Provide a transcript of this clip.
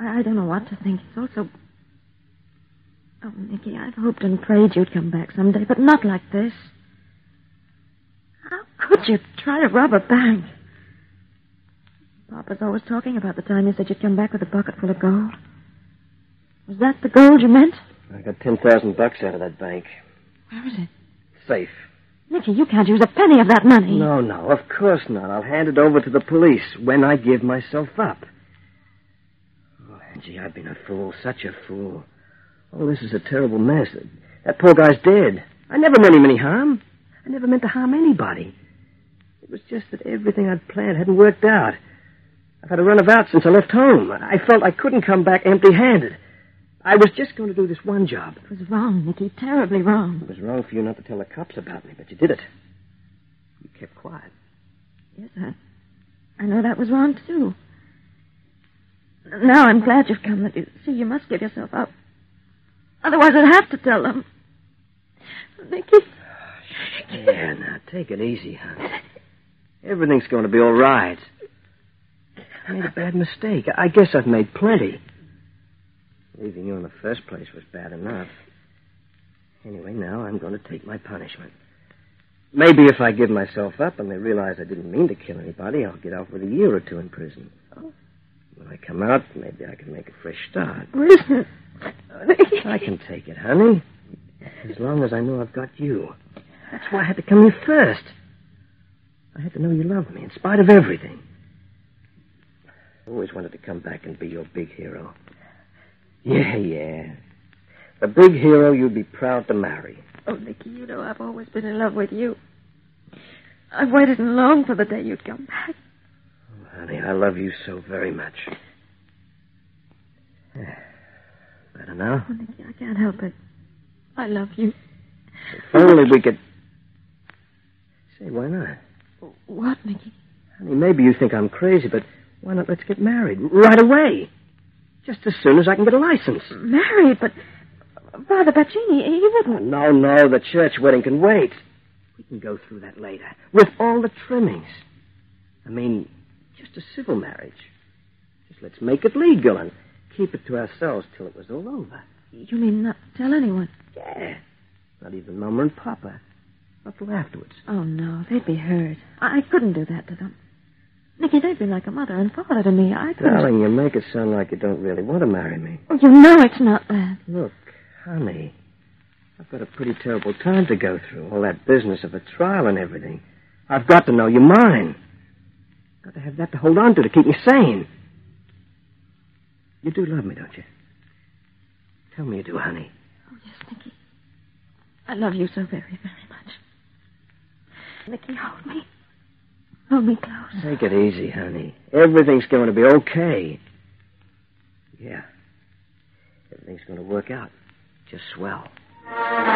I don't know what to think. It's also... Oh, Nicky, I've hoped and prayed you'd come back someday, but not like this. How could you try to rob a bank? Papa's always talking about the time you said you'd come back with a bucket full of gold. Was that the gold you meant? I got $10,000 out of that bank. Where is it? Safe. Nicky, you can't use a penny of that money. No, of course not. I'll hand it over to the police when I give myself up. Oh, Angie, I've been a fool, such a fool. Oh, this is a terrible mess. That poor guy's dead. I never meant him any harm. I never meant to harm anybody. It was just that everything I'd planned hadn't worked out. I've had a run about since I left home. I felt I couldn't come back empty-handed. I was just going to do this one job. It was wrong, Nicky, terribly wrong. It was wrong for you not to tell the cops about me, but you did it. You kept quiet. Yes, I know that was wrong, too. Now I'm glad you've come. See, you must give yourself up. Otherwise I'd have to tell them. Nicky. Yeah, now, take it easy, hon. Everything's going to be all right. I made a bad mistake. I guess I've made plenty. Leaving you in the first place was bad enough. Anyway, now I'm going to take my punishment. Maybe if I give myself up and they realize I didn't mean to kill anybody, I'll get off with a year or two in prison. When I come out, maybe I can make a fresh start. Listen. I can take it, honey. As long as I know I've got you. That's why I had to come here first. I had to know you loved me in spite of everything. I always wanted to come back and be your big hero. Yeah. The big hero you'd be proud to marry. Oh, Nicky, you know I've always been in love with you. I've waited and longed for the day you'd come back. Oh, honey, I love you so very much. Better now? Oh, Nicky, I can't help it. I love you. If only we could... Say, why not? What, Nicky? Honey, maybe you think I'm crazy, but why not let's get married right away? Just as soon as I can get a license. Married? But Father Baccini, he wouldn't... No, the church wedding can wait. We can go through that later, with all the trimmings. I mean, just a civil marriage. Just let's make it legal and keep it to ourselves till it was all over. You mean not tell anyone? Yeah. Not even Mama and Papa. Not till afterwards. Oh, no, they'd be hurt. I couldn't do that to them. Nicky, they'd be like a mother and father to me. I couldn't... Darling, you make it sound like you don't really want to marry me. Oh, you know it's not that. Look, honey, I've got a pretty terrible time to go through. All that business of a trial and everything. I've got to know you're mine. Got to have that to hold on to keep me sane. You do love me, don't you? Tell me you do, honey. Oh, yes, Nicky. I love you so very, very much. Nicky, hold me. Hold me close. Take it easy, honey. Everything's going to be okay. Yeah. Everything's going to work out just swell.